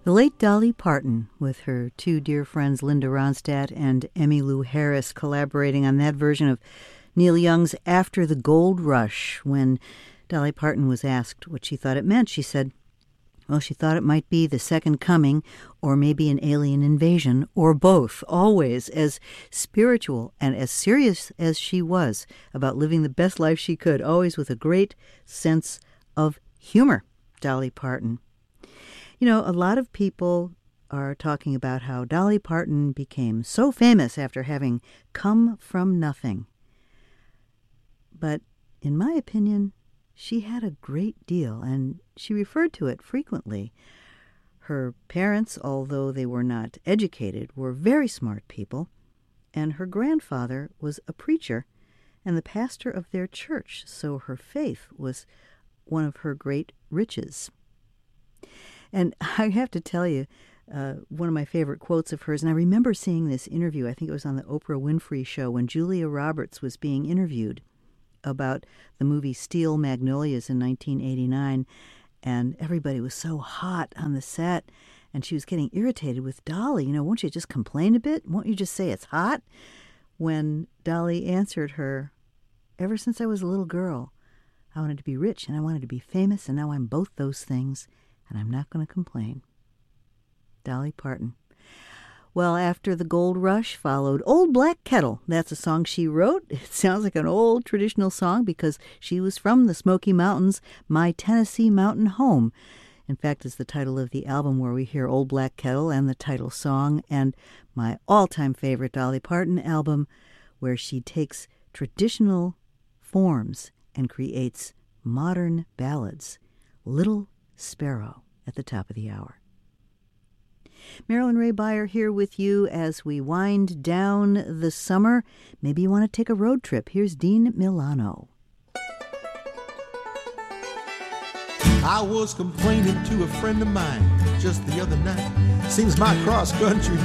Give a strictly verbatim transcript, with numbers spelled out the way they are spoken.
The late Dolly Parton, with her two dear friends Linda Ronstadt and Emmylou Harris, collaborating on that version of Neil Young's After the Gold Rush. When Dolly Parton was asked what she thought it meant, she said, well, she thought it might be the second coming, or maybe an alien invasion, or both, always as spiritual and as serious as she was about living the best life she could, always with a great sense of humor. Dolly Parton. You know, a lot of people are talking about how Dolly Parton became so famous after having come from nothing. But in my opinion, she had a great deal, and she referred to it frequently. Her parents, although they were not educated, were very smart people, and her grandfather was a preacher and the pastor of their church, so her faith was one of her great riches. And I have to tell you, uh, one of my favorite quotes of hers, and I remember seeing this interview, I think it was on the Oprah Winfrey Show, when Julia Roberts was being interviewed about the movie Steel Magnolias in nineteen eighty-nine, and everybody was so hot on the set, and she was getting irritated with Dolly. You know, won't you just complain a bit? Won't you just say it's hot? When Dolly answered her, ever since I was a little girl, I wanted to be rich and I wanted to be famous, and now I'm both those things, and I'm not going to complain. Dolly Parton. Well, after the gold rush followed Old Black Kettle. That's a song she wrote. It sounds like an old traditional song because she was from the Smoky Mountains, My Tennessee Mountain Home. In fact, it's the title of the album where we hear Old Black Kettle and the title song, and my all-time favorite Dolly Parton album, where she takes traditional forms and creates modern ballads. Little Sparrow at the top of the hour. Marilyn Ray Beyer here with you as we wind down the summer. Maybe you want to take a road trip. Here's Dean Milano. I was complaining to a friend of mine just the other night. Seems my cross-country